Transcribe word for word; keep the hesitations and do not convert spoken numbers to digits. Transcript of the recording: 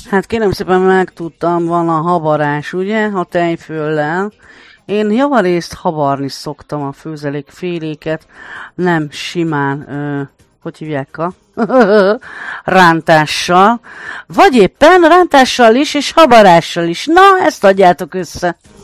Hát kérem szépen megtudtam, van a habarás, ugye, a tejföllel. Én javarészt habarni szoktam a főzelék féléket, nem simán, ö, hogy hívják a rántással, vagy éppen rántással is, és habarással is. Na, ezt adjátok össze.